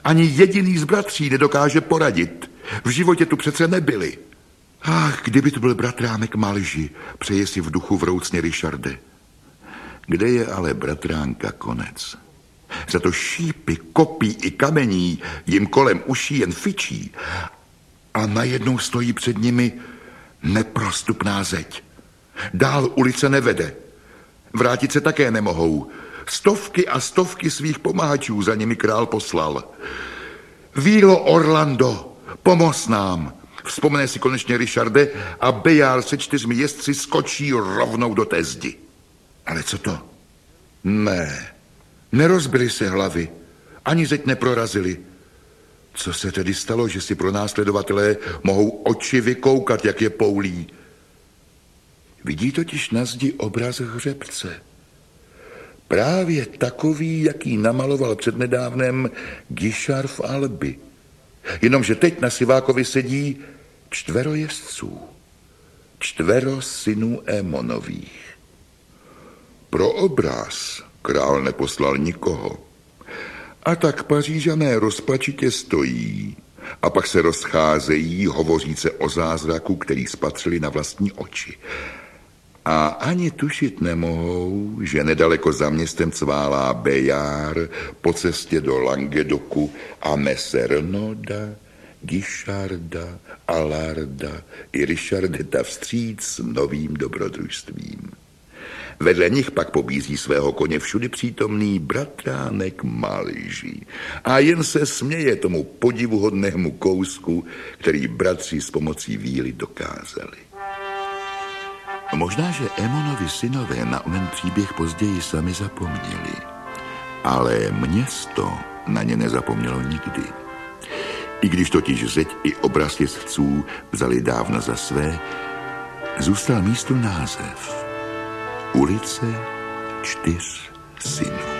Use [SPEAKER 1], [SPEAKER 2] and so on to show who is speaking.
[SPEAKER 1] Ani jediný z bratří nedokáže poradit. V životě tu přece nebyli. Ach, kdyby tu byl bratránek Malži, přeje si v duchu vroucně Richarde. Kde je ale bratránka konec? Za to šípy, kopí i kamení jim kolem uší jen fičí a najednou stojí před nimi neprostupná zeď. Dál ulice nevede. Vrátit se také nemohou. Stovky a stovky svých pomáhačů za nimi král poslal. Vílo Orlando, pomoz nám. Vzpomene si konečně Richarde a Bayard se 4 jezdci skočí rovnou do té zdi. Ale co to? Ne, nerozbily se hlavy, ani zeď neprorazili. Co se tedy stalo, že si pronásledovatelé mohou oči vykoukat, jak je poulí? Vidí totiž na zdi obraz hřebce. Právě takový, jaký namaloval přednedávnem Guichard v Albi. Jenomže teď na Sivákovi sedí 4 jezdců. 4 synů Émonových. Pro obraz král neposlal nikoho. A tak Pařížané rozpačitě stojí a pak se rozcházejí, hovoříce o zázraku, který spatřili na vlastní oči. A ani tušit nemohou, že nedaleko za městem cválá Bayard po cestě do Languedocu a Messernoda, Guicharda, Allarda i Richardeta vstříc s novým dobrodružstvím. Vedle nich pak pobízí svého koně všudy přítomný bratránek Malži a jen se směje tomu podivuhodnému kousku, který bratři s pomocí víly dokázali. Možná, že Émonovi synové na onen příběh později sami zapomněli, ale město na ně nezapomnělo nikdy. I když totiž zeď i obraz jezdců vzali dávno za své, zůstal místu název Ulice 4 synů.